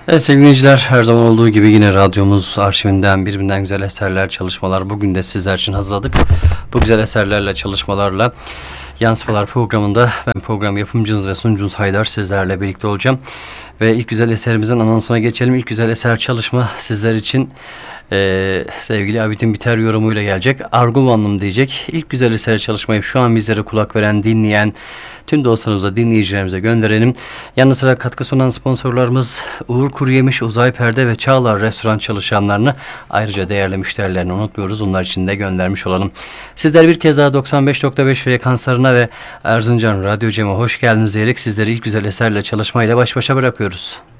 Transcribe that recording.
Evet sevgili dinleyiciler, her zaman olduğu gibi yine radyomuz arşivinden birbirinden güzel eserler, çalışmalar bugün de sizler için hazırladık. Bu güzel eserlerle, çalışmalarla Yansımalar programında ben program yapımcınız ve sunucunuz Haydar sizlerle birlikte olacağım. Ve ilk güzel eserimizin anonsuna geçelim. İlk güzel eser çalışma sizler için sevgili Abidin Biter yorumuyla gelecek. Argumanlım diyecek. İlk güzel eser çalışmayı şu an bizlere kulak veren, dinleyen tüm dostlarımıza, dinleyicilerimize gönderelim. Yanı sıra katkı sunan sponsorlarımız Uğur Kuruyemiş, Uzay Perde ve Çağlar Restoran çalışanlarını, ayrıca değerli müşterilerini unutmuyoruz. Onlar için de göndermiş olalım. Sizler bir kez daha 95.5 frekanslarına ve Erzincan Radyo Cem'e hoş geldiniz diyerek sizleri ilk güzel eserle, çalışmayla baş başa bırakıyoruz.